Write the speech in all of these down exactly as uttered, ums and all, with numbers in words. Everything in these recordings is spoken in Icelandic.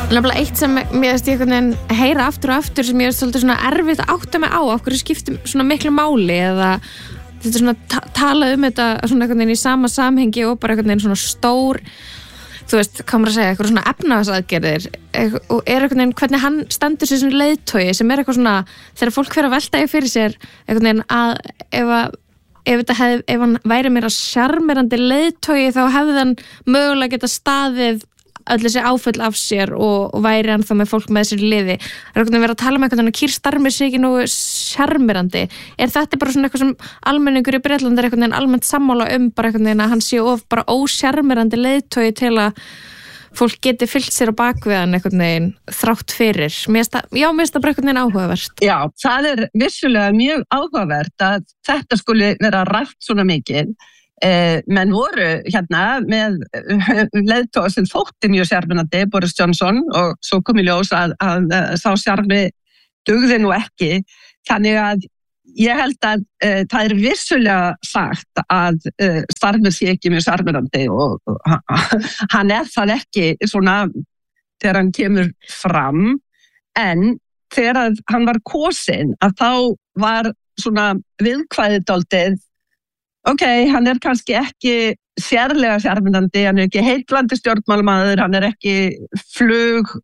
Nefnilega eitt sem mér veist ég heyra aftur og aftur sem ég er svolítið svona erfitt að átta mig á af hverju skiptir svona miklu máli eða þetta svona ta- tala um þetta svona einhvern veginn í sama samhengi og bara einhvern veginn svona stór þú veist, hvað maður að segja, eitthvað svona efnahagsaðgerðir og er einhvern veginn hvernig hann stendur sér svona leiðtogi sem er eitthvað svona þegar fólk fer að velta í fyrir sér einhvern veginn að ef að ef þetta hef, ef hann væri meira sjarmerandi leiðtogi þá hefði hann mögulega geta staðið öll þessi áföll af sér og, og væri hann þá með fólk með sér í liði. Það er einhvern veginn verið að tala um einhvern veginn að Keir Starmer sé ekki nógu sjarmerandi. Er þetta bara svona eitthvað sem almenningur í Bretlandi er einhvern veginn almennt sammála um bara einhvern veginn að hann sé of bara ósjarmerandi leiðtogi til að fólk geti fyllt sér á bakvið hann einhvern veginn þrátt fyrir. Mér finnst það, já, mér finnst það bara einhvern veginn áhugavert. Já, það er vissulega mjög áhugavert að þetta skuli vera rætt svona mikið. Eh, menn voru hérna með leiðtoga sem þótti mjög sjarmerandi, Boris Johnson, og svo kom í ljós að, að, að sá sjarmi dugði nú ekki. Þannig að ég held að uh, það er vissulega sagt að uh, Starmer sé ekki mjög sjarmerandi og, og hann er það ekki svona þegar hann kemur fram, en þegar hann var kosinn að þá var svona viðkvæðið dálítið ok, hann er kannski ekki sérlega sjarmerandi, hann er ekki heitlandi stjórnmálamaður, hann er ekki flug,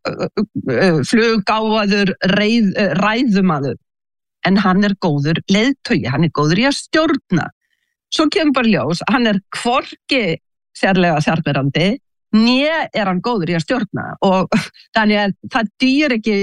fluggáfaður reið, ræðumaður, en hann er góður leiðtogi, hann er góður í að stjórna. Svo kemur bara ljós, hann er hvorki sérlega sjarmerandi, né er hann góður í að stjórna og þannig að það dýr ekki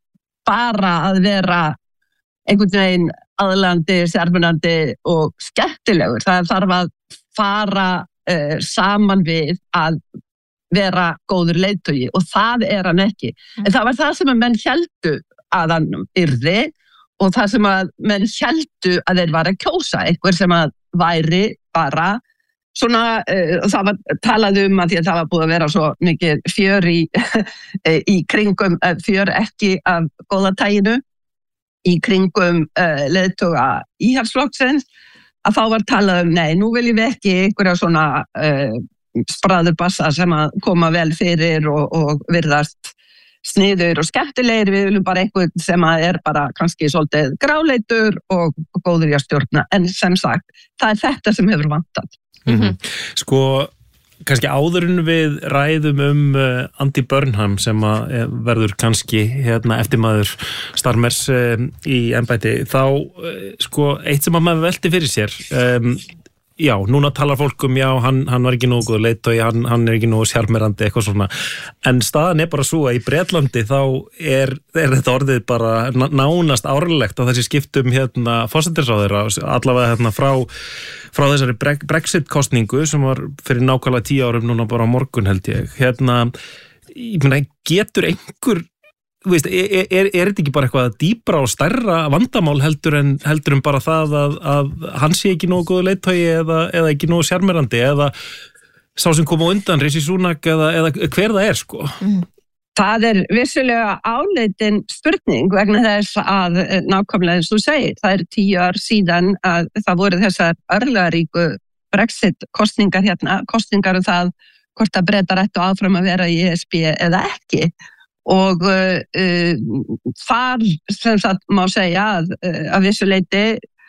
bara að vera einhvern veginn aðlandi, sjarmerandi og skemmtilegur. Það þarf að fara uh, saman við að vera góður leiðtogi og það er hann ekki. Mm. En það var það sem að menn héldu að hann yrði og það sem að menn héldu að þeir var að kjósa, einhver sem að væri bara svona, uh, það var talað um að því að það var búið að vera svo mikið fjör í, í kringum, uh, fjör ekki af góða taginu, í kringum uh, leiðtoga íhaldsflokksins að þá var talað um, nei, nú viljum við ekki einhverja svona uh, spraðurbassa sem að koma vel fyrir og, og virðast sniður og skemmtilegir, við viljum bara einhvern sem að er bara kannski svolítið gráleitur og, og góður í að stjórna, en sem sagt, það er þetta sem hefur vantað. Mm-hmm. Sko, kannski áður en við ræðum um uh, Andy Burnham sem að uh, verður kannski hérna eftirmaður Starmers uh, í embætti, þá uh, sko, eitt sem að maður velti fyrir sér um, já, núna talar fólk um já, hann, hann var ekki nógu góður leiðtogi, hann, hann er ekki nógu sjarmerandi, eitthvað svona, en staðan er bara svo að í Bretlandi þá er, er þetta orðið bara nánast árlegt að þessi skiptum hérna forsætisráðherra, allavega hérna frá frá þessari Brexit-kosningu sem var fyrir nákvæmlega tíu árum núna bara á morgun held ég. Hérna, ég meina, getur einhver, þú veist, er, er, er þetta ekki bara eitthvað dýpra og stærra vandamál heldur en, heldur en bara það að, að hann sé ekki nógu góður leiðtogi eða, eða ekki nógu sjarmerandi eða sá sem kom á undan, Rishi Sunak eða, eða hver það er, sko? Mm. Það er vissulega áleitin spurning vegna þess að nákvæmlega eins og þú segir, það er tíu ár síðan að það voru þessar örlagaríku Brexit-kostningar hérna, kostningar um það hvort að Bretar ættu áfram að vera í E S B eða ekki og uh, uh, þar sem sagt má segja að, uh, að vissuleiti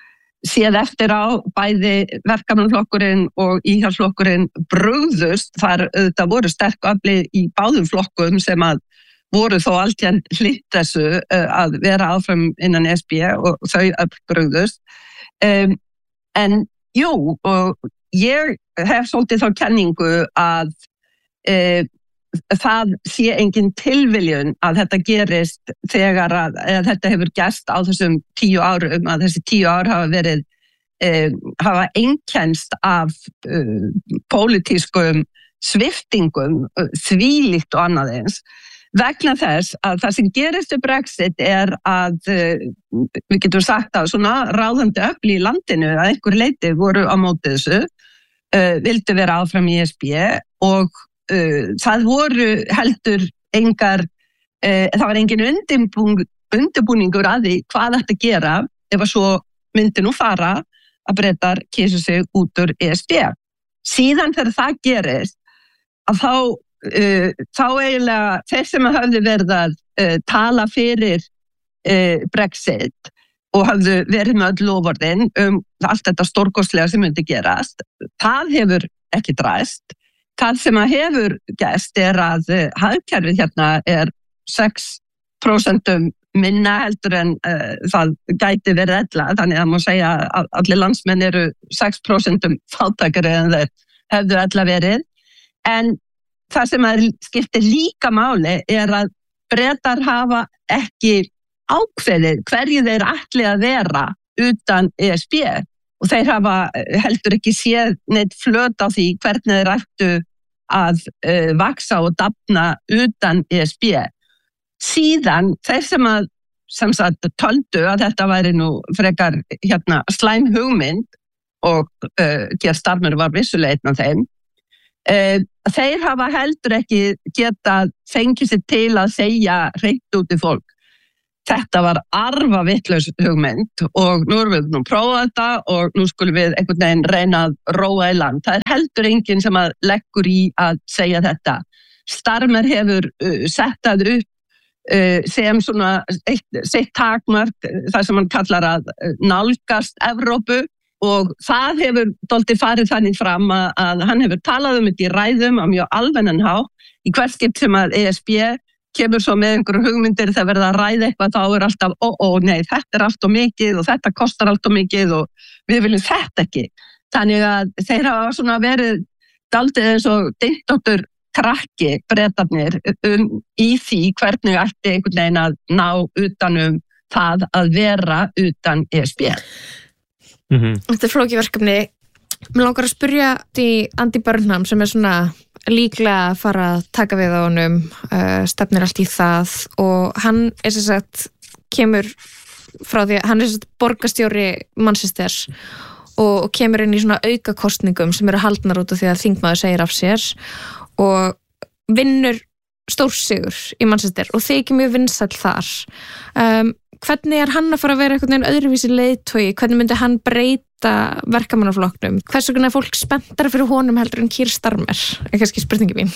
séð eftir á bæði verkamannaflokkurinn og íhaldsflokkurinn brugðust, þar þetta voru sterk afli í báðum flokkum sem að voru þó alltjent hlýtt þessu að vera áfram innan E S B og þau brugðust. Um, en jú, og ég hef svolítið þá kenningu að uh, það sé engin tilviljun að þetta gerist þegar að, að þetta hefur gerst á þessum tíu árum, að þessi tíu ár hafa verið, eh, hafa einkennst af uh, pólitískum sviftingum, uh, þvílíkt og annað eins. Vegna þess að það sem gerist við Brexit er að, uh, við getum sagt að svona ráðandi öfl í landinu að einhver leiti voru á móti þessu, uh, vildu vera áfram í E S B og Uh, það voru heldur engar, uh, það var engin undirbúning, undirbúningur að því hvað þetta gera ef að svo myndi nú fara að Bretar kysu sig út úr E S B. Síðan þegar það gerist að þá uh, þá eiginlega þeir sem hafði verið að uh, tala fyrir uh, Brexit og hafði verið með öll loforðin um allt þetta stórkostlega sem myndi gerast, það hefur ekki dræst. Það sem að hefur gerst er að uh, hagkerfið hérna er sex prósent minna heldur en uh, það gæti verið ella, þannig að má segja að allir landsmenn eru sex prósent fátækari en þeir hefðu ella verið. En það sem að skiptir líka máli er að Bretar hafa ekki ákveðið hverju þeir ætli að vera utan E S B og þeir hafa heldur ekki séð neitt flöt á því hvernig þeir ættu að uh, vaksa og dafna utan E S B. Síðan þeir sem að sem sagt töldu að þetta væri nú frekar hérna slæm hugmynd og uh, Keir Starmer var vissulega einn af þeim, uh, þeir hafa heldur ekki geta fengið sér til að segja hreint út í fólk. Þetta var arfa vitlaus hugmynd og nú erum við nú prófað þetta og nú skulum við einhvern veginn reyna að róa í land. Það er heldur enginn sem að leggur í að segja þetta. Starmer hefur uh, sett það upp uh, sem svona eitt, sitt takmark, það sem hann kallar að nálgast Evrópu og það hefur dálítið farið þannig fram að, að hann hefur talað um þetta í ræðum á mjög almennan hátt í hvert skipt sem að E S B kemur svo með einhverju hugmyndir þegar verða að ræða eitthvað þá er alltaf, ó, ó, nei, þetta er allt of mikið og þetta kostar allt of mikið og við viljum þetta ekki. Þannig að þeir hafa svona verið dálítið eins og dyntóttur krakki Bretarnir um, í því hvernig ætti einhvern veginn að ná utanum það að vera utan E S B. Mm-hmm. Þetta er flókið verkefni. Mér langar að spyrja því Andy Burnham sem er svona líklega að fara að taka við á honum, uh, stefnir allt í það og hann er sem sagt kemur frá því að hann er sem sagt borgarstjóri Manchester og, og kemur inn í svona aukakostningum sem eru haldnar út af því að þingmaður segir af sér og vinnur stórsigur í Manchester og þykir mjög vinsæll þar. Um, hvernig er hann að fara að vera einhvern veginn öðruvísi leiðtogi? Hvernig myndi hann breyta verkamannaflokknum? Hvers vegna er fólk spenntara fyrir honum heldur en Keir Starmer? Er kannski spurningi mín.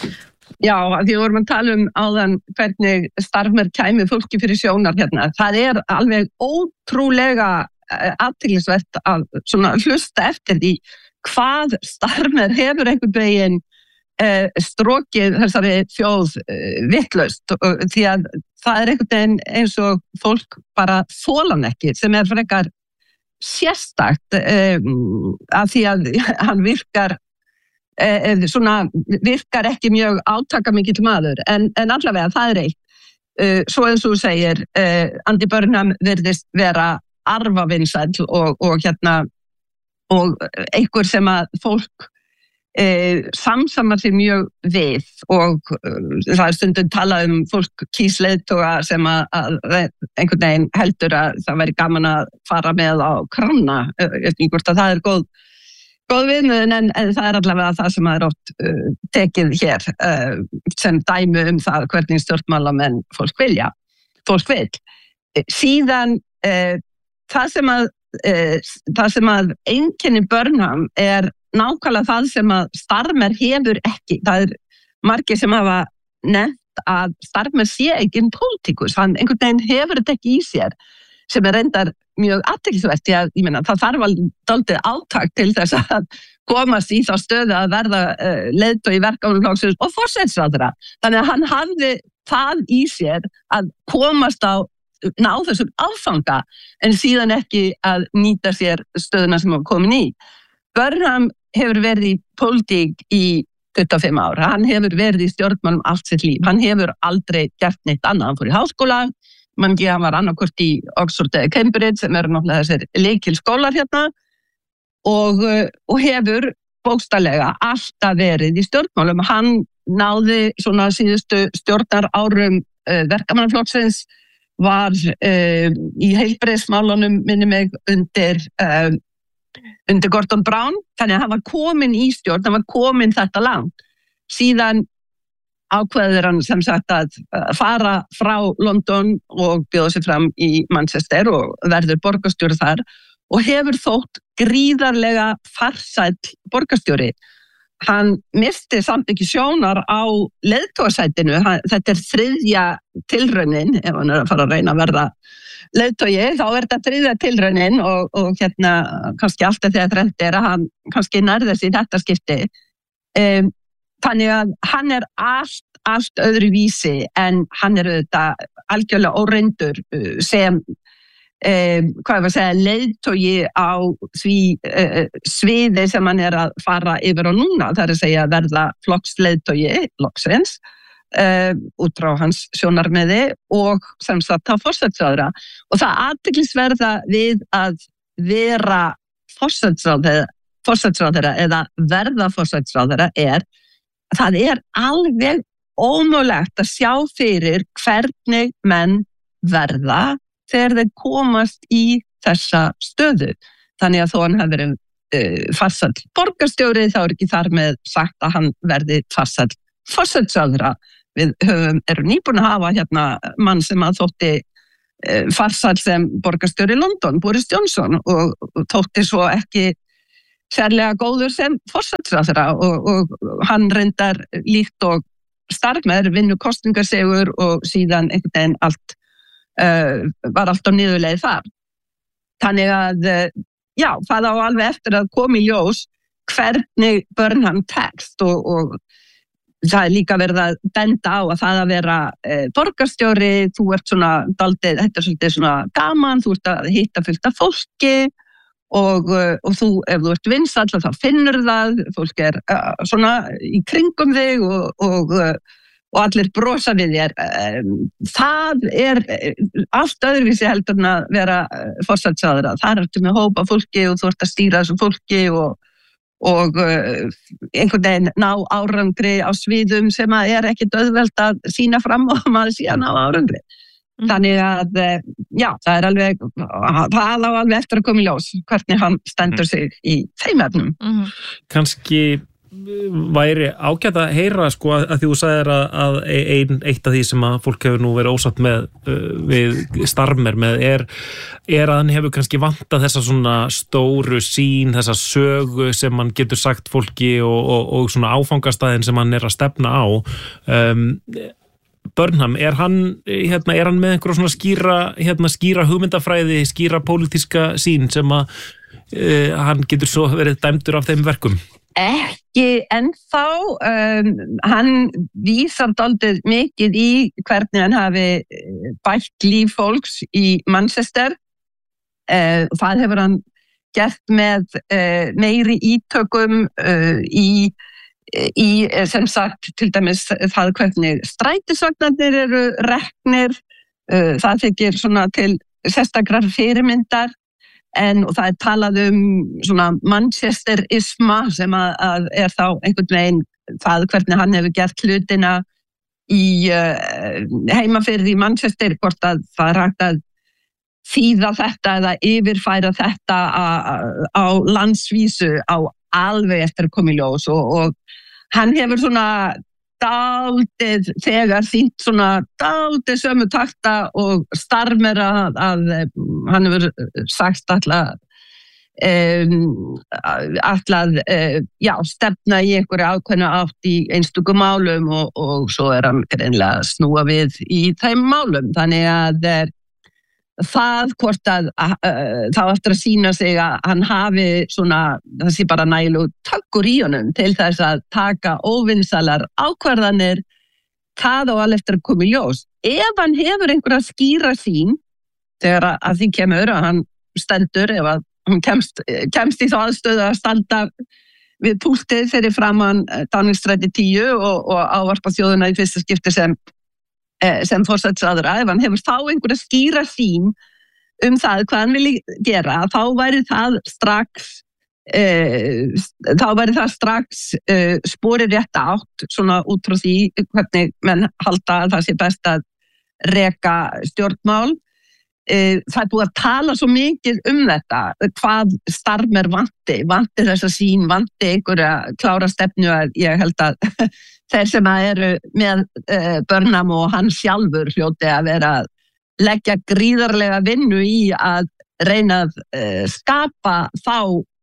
Já, því við vorum að tala um áðan hvernig Starmer kæmi fólki fyrir sjónar hérna. Það er alveg ótrúlega athyglisvert að svona hlusta eftir því hvað Starmer hefur einhvern veginn Uh, strókið þessari þjóð uh, vitlaust uh, því að það er einhvern veginn eins og fólk bara þolan ekki sem er frekar sérstakt um, að því að hann virkar uh, svona virkar ekki mjög átakamikill maður en, en allavega það er eitt uh, svo eins og þú segir uh, Andy Burnham virðist vera arfavinsæll og, og hérna og einhver sem að fólk Eh, samsamar sér mjög við og uh, það er stundum talað um fólk kýs leiðtoga sem að, að einhvern veginn heldur að það væri gaman að fara með á kranna, ég veit ekki hvort að það er góð, góð viðmiðun en, en það er allavega það sem er oft uh, tekið hér uh, sem dæmi um það hvernig stjórnmálamenn fólk vilja, fólk vil. Síðan uh, það sem að, uh, það sem að einkenni Burnham er nákvæmlega það sem að Starmer hefur ekki. Það er margir sem hafa nefnt að Starmer sé ekki en pólitíkus. Hann einhvern veginn hefur þetta ekki í sér sem er reyndar mjög athyglisvert því að ég meina það þarf alveg dálítið átak til þess að komast í þá stöðu að verða uh, leiðtogi verkamannaflokksins og forsætisráðherra. Þannig að hann hafði það í sér að komast á ná þessum áfanga en síðan ekki að nýta sér stöðuna sem hann komin í. Burnham hefur verið í pólitík í tuttugu og fimm ár. Hann hefur verið í stjórnmálum allt sitt líf. Hann hefur aldrei gert neitt annað. Hann fór í háskóla, mann hann var annarkvort í Oxford eða Cambridge sem eru náttúrulega þessir lykilskólar hérna og, og hefur bókstaflega alltaf verið í stjórnmálum. Hann náði svona síðustu stjórnar árum uh, verkamannaflokksins var uh, í heilbrigðismálunum minni mig undir uh, undir Gordon Brown, þannig að hann var komin í stjórn, hann var komin þetta langt. Síðan ákveður hann sem sagt að fara frá London og bjóða sig fram í Manchester og verður borgarstjóri þar og hefur þótt gríðarlega farsæll borgarstjóri hann misti samt ekki sjónar á leiðtogasætinu. Þetta er þriðja tilraunin, ef hann er að fara að reyna að verða leiðtogi, þá er þetta þriðja tilraunin og, og hérna kannski alltaf þegar þrennt er að hann kannski nærði þessi í þetta skipti. Um, þannig að hann er allt, allt öðru vísi en hann er auðvitað algjörlega óreyndur sem Um, hvað var að segja, leiðtogi á því uh, sviði sem hann er að fara yfir á núna, það er að segja verða flokksleiðtogi, loksins, uh, út frá hans sjónarmiði og sem sagt á forsætisráðherra. Og það athyglisverða við að vera forsætisráðherra eða verða forsætisráðherra er að það er alveg ómögulegt að sjá fyrir hvernig menn verða þegar þeir komast í þessa stöðu. Þannig að þó hann hefur verið uh, farsæll borgarstjóri, þá er ekki þar með sagt að hann verði farsæll forsætisráðherra. Við höfum, erum nýbúin að hafa hérna mann sem að þótti uh, farsæll sem borgarstjóri í London, Boris Johnson, og, og þótti svo ekki sérlega góður sem forsætisráðherra og, og hann reyndar líkt og Starmer vinnu kosningasegur og síðan einhvern veginn allt Uh, var alltaf niðurleið þar. Þannig að, uh, já, það á alveg eftir að koma í ljós hvernig Burnham tekst og, og það er líka verið að benda á að það að vera uh, borgarstjóri, þú ert svona daldið, þetta er svolítið svona gaman, þú ert að hitta fullt af fólki og, uh, og þú, ef þú ert vinsæll þá finnur það, fólk er uh, svona í kringum þig og, og uh, og allir brosa við þér. Það er allt öðruvísi heldur en að vera forsætisráðherra. Það ertu með hópa fólki og þú ert að stýra þessu fólki og, og einhvern veginn ná árangri á sviðum sem að er ekkit auðvelt að sína fram og maður síðan ná árangri. Mm. Þannig að, já, það er alveg, það á alveg eftir að koma í ljós hvernig hann stendur sig í þeim efnum. Mm. Kannski væri ágætt að heyra sko að því þú sagðir að, að ein, eitt af því sem að fólk hefur nú verið ósátt með uh, við Starmer með er, er að hann hefur kannski vantað þessa svona stóru sín, þessa sögu sem hann getur sagt fólki og, og, og svona áfangastæðin sem hann er að stefna á. um, Burnham, er hann, hérna, er hann með einhverja svona skýra, hérna, skýra hugmyndafræði, skýra pólitíska sín sem að uh, hann getur svo verið dæmdur af þeim verkum? Ekki ennþá, um, hann vísar dálítið mikið í hvernig hann hafi bætt líf fólks í Manchester. Uh, það hefur hann gert með uh, meiri ítökum uh, í, í, sem sagt, til dæmis það hvernig strætisvagnarnir eru reknir, uh, það þykir svona til sérstakrar fyrirmyndar. En og það er talað um svona Manchesterisma sem að, að er þá einhvern veginn það hvernig hann hefur gert hlutina í uh, heimafyrir í Manchester, hvort að það er hægt að þýða þetta eða yfirfæra þetta a, a, á landsvísu á alveg eftir að koma í ljós og, og hann hefur svona dálítið þegar þýnt svona dálítið sömu takta og Starmer að, að hann hefur sagt alltaf um, alltaf uh, já, stefna í einhverju ákveðna átt í einstökum málum og, og svo er hann greinlega að snúa við í þeim málum. Þannig að uh, það hvort að uh, þá eftir að sýna sig að hann hafi svona, það sé bara nægilegur tökkur í honum til þess að taka óvinsalar ákvarðanir, það á alveg eftir að koma í ljós. Ef hann hefur einhverja skýra sín, þegar að, að því kemur að hann stendur, ef að hann kemst, kemst í þá aðstöðu að standa við púltið fyrir framan Downingstræti tíu og, og ávarpa þjóðina í fyrsta skipti sem sem forsætisráðherra, ef hann hefur þá einhverja skýra sín um það hvað hann vilji gera, þá væri það strax uh, þá væri það strax uh, sporið rétt átt, svona út frá því hvernig menn halda að það sé best að reka stjórnmál. Uh, það er búið að tala svo mikið um þetta, hvað Starmer vanti, vanti þessa sín, vanti einhverja klára stefnu að ég held að þeir sem eru með uh, Burnham og hann sjálfur hljóti að vera að leggja gríðarlega vinnu í að reyna að uh, skapa þá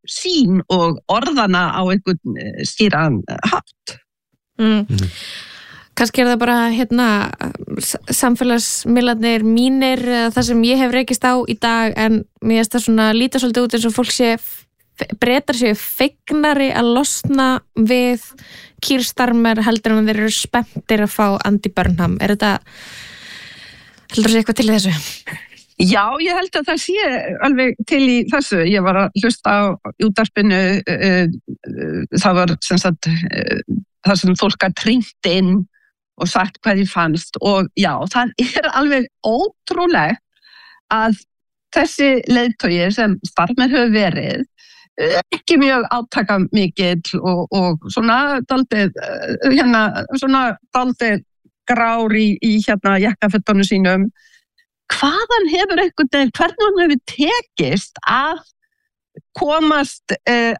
sín og orðana á einhvern skýran hátt. Mm. Mm. Kannski er það bara hérna samfélagsmiðlarnir mínir, það sem ég hef rekist á í dag, en mér finnst það svona líta svolítið út eins og fólk sé, Bretar séu fegnari að losna við Keir Starmer heldur en þeir eru spenntir að fá Andy Burnham. Er þetta, heldur það sé eitthvað til í þessu? Já, ég held að það sé alveg til í þessu. Ég var að hlusta á útvarpinu, uh, uh, það var sem sagt uh, það sem fólk að trýnt inn og sagt hvað þið fannst, og já, það er alveg ótrúlegt að þessi leiðtogi sem Starmer hefur verið ekki mjög átaka mikill og, og svona daldið hérna, svona daldið grár í, í hérna jakkafötunum sínum, hvaðan hefur einhvern veginn, hvernig hann hefur tekist að komast eh,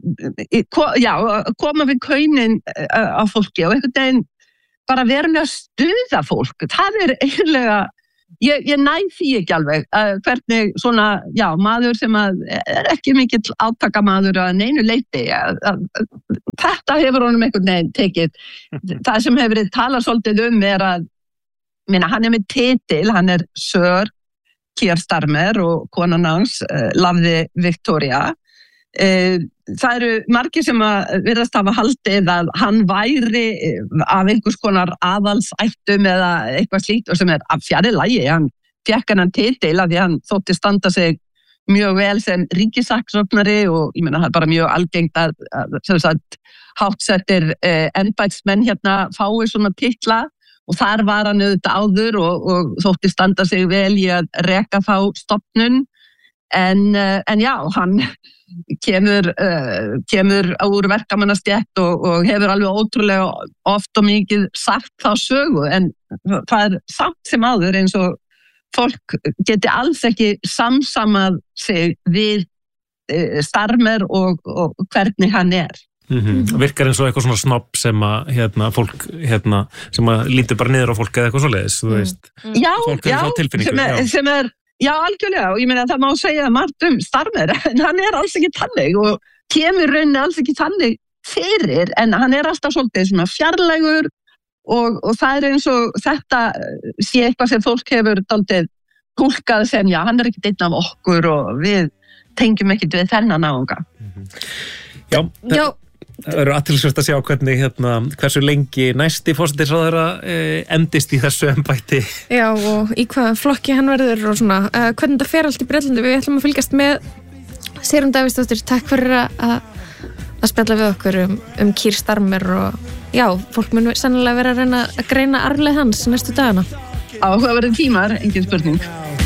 ko, já, koma við kaunin eh, á fólki og einhvern veginn bara verulega stuða fólk. Það er eiginlega, ég, ég næ því ekki alveg uh, hvernig svona, já, maður sem að er ekki mikill átakamaður að neinu leyti, að, að, að, þetta hefur honum einhvern veginn tekið. Það sem hefur verið talað svolítið um er að, minna, hann er með titil, hann er Sir Keir Starmer og konan hans, uh, Lafði Victoria. Uh, það eru margir sem að virðast hafa haldið að hann væri af einhvers konar aðalsættum eða eitthvað slíkt, og sem er af fjarri lagi. Hann fékk hann titil af því hann þótti standa sig mjög vel sem ríkissaksóknari, og ég meina það er bara mjög algengt að, að, að háttsettir uh, embættismenn hérna fái svona titla, og þar var hann auðvitað áður og, og þótti standa sig vel í að reka þá stofnun, en, uh, en já, hann kemur, uh, kemur úr verkamannastétt og, og hefur alveg ótrúlega oft og mikið sagt þá sögu, en það er samt sem áður eins og fólk geti alls ekki samsamað sig við uh, Starmer og, og hvernig hann er. Mm-hmm. Virkar eins og eitthvað svona snobb sem að hérna, fólk hérna, sem að lítur bara niður á fólk eða eitthvað svoleiðis, þú veist. Já, já, sem er, sem er Já, algjörlega, og ég meina það má segja margt um Starmer, en hann er alls ekki þannig og kemur rauninni alls ekki þannig fyrir, en hann er alltaf svolítið svona fjarlægur og, og það er eins og þetta sé eitthvað sem fólk hefur dálítið túlkað sem, já, hann er ekki einn af okkur og við tengjum ekkert við þennan náunga. Já, já. Það eru athyglisvert að sjá hvernig hérna, hversu lengi næsti forsætisráðherra eh, endist í þessu embætti. Já, og í hvað flokki hann verður og svona. Uh, hvernig þetta fer allt í Bretlandi, við ætlum að fylgjast með Sigrún Davíðsdóttir. Takk fyrir að, að spjalla við okkur um, um Keir Starmer, og já, fólk mun sennilega vera að reyna að greina arfleið hans næstu dagana. Áhugaverðir tímar, engin spurning.